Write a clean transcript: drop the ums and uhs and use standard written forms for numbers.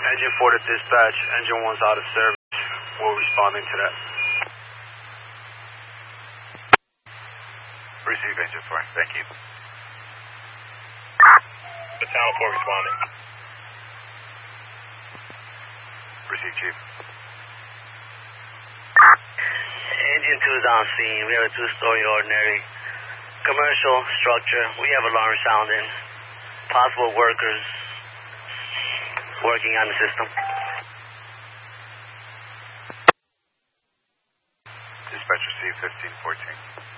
Engine 4 to dispatch. Engine 1's out of service. We're responding to that. Receive Engine 4. Thank you. Battalion 4 responding. Receive, Chief. Engine 2 is on scene. We have a 2-story ordinary commercial structure. We have alarm sounding. Possible workers working on the system. Dispatch received 1514.